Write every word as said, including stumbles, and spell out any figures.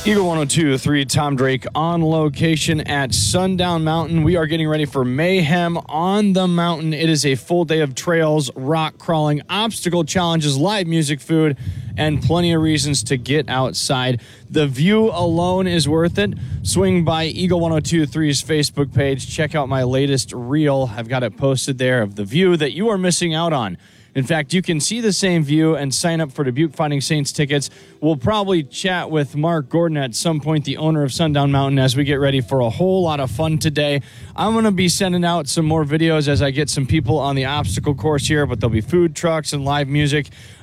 Eagle one oh two point three, Tom Drake on location at Sundown Mountain. We are getting ready for mayhem on the mountain. It is a full day of trails, rock crawling, obstacle challenges, live music, food, and plenty of reasons to get outside. The view alone is worth it. Swing by Eagle one oh two point three's Facebook page. Check out my latest reel. I've got it posted there of the view that you are missing out on. In fact, you can see the same view and sign up for Dubuque Fighting Saints tickets. We'll probably chat with Mark Gordon at some point, the owner of Sundown Mountain, as we get ready for a whole lot of fun today. I'm going to be sending out some more videos as I get some people on the obstacle course here, but there'll be food trucks and live music.